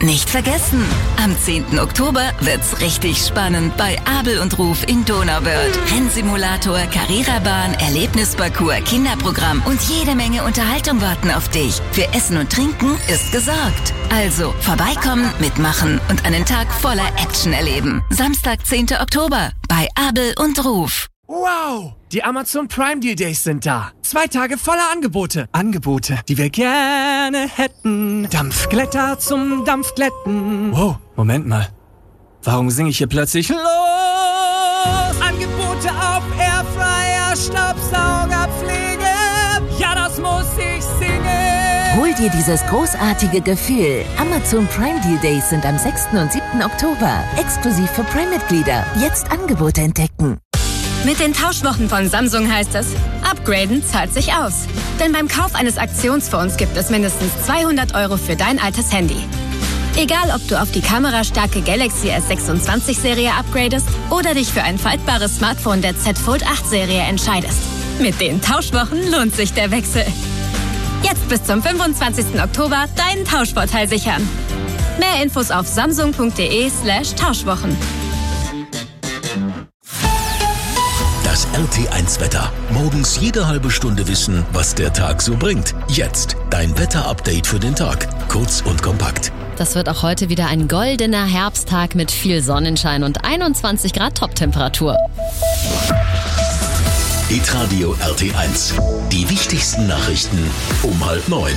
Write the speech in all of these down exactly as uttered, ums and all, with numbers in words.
Nicht vergessen, am zehnten Oktober wird's richtig spannend bei Abel und Ruf in Donauwörth. Rennsimulator, Carrera-Bahn, Erlebnisparcours, Kinderprogramm und jede Menge Unterhaltung warten auf dich. Für Essen und Trinken ist gesorgt. Also vorbeikommen, mitmachen und einen Tag voller Action erleben. Samstag, zehnten Oktober bei Abel und Ruf. Wow! Die Amazon Prime Deal Days sind da. Zwei Tage voller Angebote. Angebote, die wir gerne hätten. Dampfglätter zum Dampfglätten. Wow, Moment mal. Warum singe ich hier plötzlich los? Angebote auf Airfryer, Staubsaugerpflege. Ja, das muss ich singen. Hol dir dieses großartige Gefühl. Amazon Prime Deal Days sind am sechsten und siebten Oktober. Exklusiv für Prime-Mitglieder. Jetzt Angebote entdecken. Mit den Tauschwochen von Samsung heißt es, upgraden zahlt sich aus. Denn beim Kauf eines Aktionsfonds gibt es mindestens zweihundert Euro für dein altes Handy. Egal, ob du auf die kamerastarke Galaxy S sechsundzwanzig Serie upgradest oder dich für ein faltbares Smartphone der Z Fold acht Serie entscheidest. Mit den Tauschwochen lohnt sich der Wechsel. Jetzt bis zum fünfundzwanzigsten Oktober deinen Tauschvorteil sichern. Mehr Infos auf samsung.de slash Tauschwochen. Das R T eins Wetter. Morgens jede halbe Stunde wissen, was der Tag so bringt. Jetzt dein Wetter-Update für den Tag. Kurz und kompakt. Das wird auch heute wieder ein goldener Herbsttag mit viel Sonnenschein und einundzwanzig Grad Toptemperatur. Hitradio R T eins. Die wichtigsten Nachrichten um halb neun.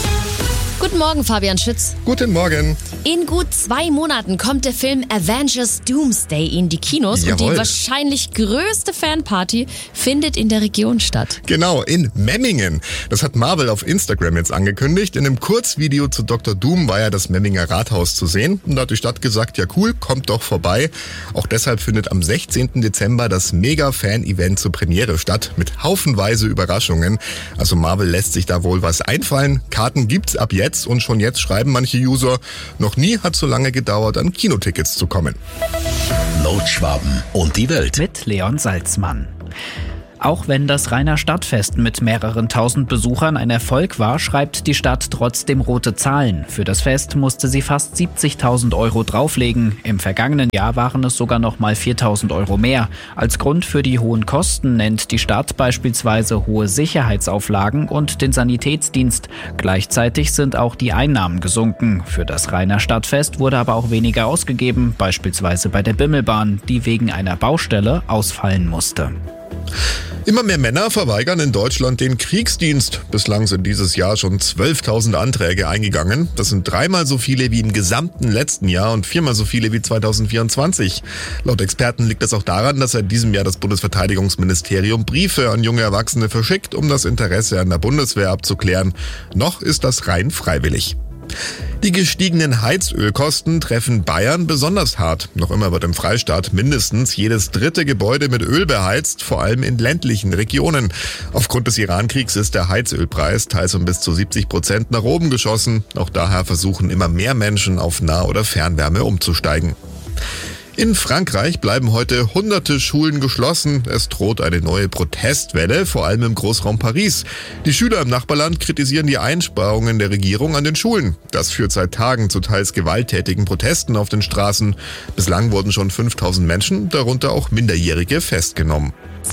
Guten Morgen, Fabian Schütz. Guten Morgen. In gut zwei Monaten kommt der Film Avengers Doomsday in die Kinos. Jawohl. Und die wahrscheinlich größte Fanparty findet in der Region statt. Genau, in Memmingen. Das hat Marvel auf Instagram jetzt angekündigt. In einem Kurzvideo zu Doktor Doom war ja das Memminger Rathaus zu sehen. Und da hat die Stadt gesagt, ja cool, kommt doch vorbei. Auch deshalb findet am sechzehnten Dezember das Mega-Fan-Event zur Premiere statt. Mit haufenweise Überraschungen. Also Marvel lässt sich da wohl was einfallen. Karten gibt's ab jetzt. Und schon jetzt schreiben manche User, noch nie hat so lange gedauert, an Kinotickets zu kommen. Nordschwaben und die Welt. Mit Leon Salzmann. Auch wenn das Rheiner Stadtfest mit mehreren tausend Besuchern ein Erfolg war, schreibt die Stadt trotzdem rote Zahlen. Für das Fest musste sie fast siebzigtausend Euro drauflegen. Im vergangenen Jahr waren es sogar noch mal viertausend Euro mehr. Als Grund für die hohen Kosten nennt die Stadt beispielsweise hohe Sicherheitsauflagen und den Sanitätsdienst. Gleichzeitig sind auch die Einnahmen gesunken. Für das Rheiner Stadtfest wurde aber auch weniger ausgegeben, beispielsweise bei der Bimmelbahn, die wegen einer Baustelle ausfallen musste. Immer mehr Männer verweigern in Deutschland den Kriegsdienst. Bislang sind dieses Jahr schon zwölftausend Anträge eingegangen. Das sind dreimal so viele wie im gesamten letzten Jahr und viermal so viele wie zweitausendvierundzwanzig. Laut Experten liegt das auch daran, dass seit diesem Jahr das Bundesverteidigungsministerium Briefe an junge Erwachsene verschickt, um das Interesse an der Bundeswehr abzuklären. Noch ist das rein freiwillig. Die gestiegenen Heizölkosten treffen Bayern besonders hart. Noch immer wird im Freistaat mindestens jedes dritte Gebäude mit Öl beheizt, vor allem in ländlichen Regionen. Aufgrund des Irankriegs ist der Heizölpreis teils um bis zu siebzig Prozent nach oben geschossen. Auch daher versuchen immer mehr Menschen auf Nah- oder Fernwärme umzusteigen. In Frankreich bleiben heute hunderte Schulen geschlossen. Es droht eine neue Protestwelle, vor allem im Großraum Paris. Die Schüler im Nachbarland kritisieren die Einsparungen der Regierung an den Schulen. Das führt seit Tagen zu teils gewalttätigen Protesten auf den Straßen. Bislang wurden schon fünftausend Menschen, darunter auch Minderjährige, festgenommen.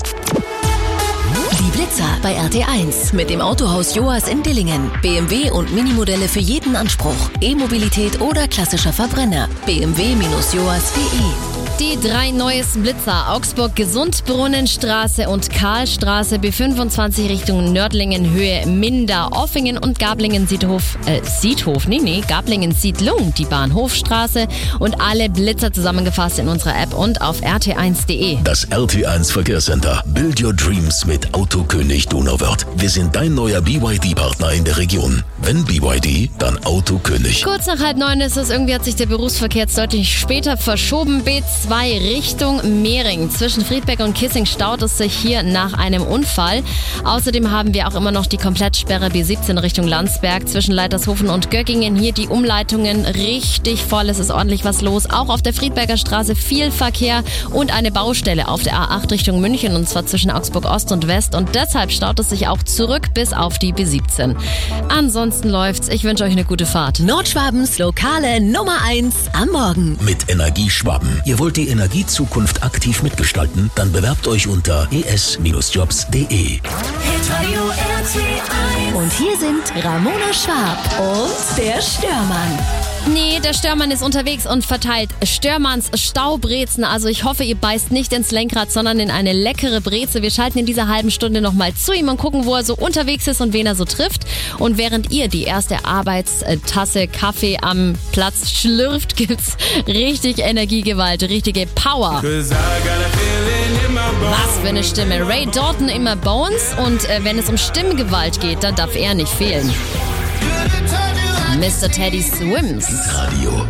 Die Blitzer bei R T eins mit dem Autohaus Joas in Dillingen. B M W und Minimodelle für jeden Anspruch. E-Mobilität oder klassischer Verbrenner. b m w Bindestrich joas punkt d e. Die drei neuesten Blitzer, Augsburg Gesundbrunnenstraße und Karlstraße, B fünfundzwanzig Richtung Nördlingen, Höhe Minder, Offingen und Gablingen-Siedhof, äh, Siedhof, nee, nee, Gablingen-Siedlung, die Bahnhofstraße und alle Blitzer zusammengefasst in unserer App und auf r t eins punkt d e. Das R T eins Verkehrscenter. Build your dreams mit Autokönig Donauwörth. Wir sind dein neuer B Y D-Partner in der Region. Wenn B Y D, dann Autokönig. Kurz nach halb neun ist es, irgendwie hat sich der Berufsverkehr jetzt deutlich später verschoben. B zwei Richtung Mehring. Zwischen Friedberg und Kissing staut es sich hier nach einem Unfall. Außerdem haben wir auch immer noch die Komplettsperre B siebzehn Richtung Landsberg. Zwischen Leitershofen und Göggingen hier die Umleitungen richtig voll. Es ist ordentlich was los. Auch auf der Friedberger Straße viel Verkehr und eine Baustelle auf der A acht Richtung München, und zwar zwischen Augsburg Ost und West. Und deshalb staut es sich auch zurück bis auf die B siebzehn. Ansonsten läuft's. Ich wünsche euch eine gute Fahrt. Nordschwabens lokale Nummer eins am Morgen. Mit Energieschwaben. Ihr wollt die Energiezukunft aktiv mitgestalten? Dann bewerbt euch unter e s Bindestrich jobs punkt de. Und hier sind Ramona Schwab und der Störmann. Nee, der Störmann ist unterwegs und verteilt Störmanns Staubrezen. Also ich hoffe, ihr beißt nicht ins Lenkrad, sondern in eine leckere Breze. Wir schalten in dieser halben Stunde nochmal zu ihm und gucken, wo er so unterwegs ist und wen er so trifft. Und während ihr die erste Arbeitstasse Kaffee am Platz schlürft, gibt's richtig Energiegewalt, richtige Power. Was für eine Stimme. Ray Dalton immer Bones, und äh, wenn es um Stimmgewalt geht, dann darf er nicht fehlen. Mister Teddy Swims. Radio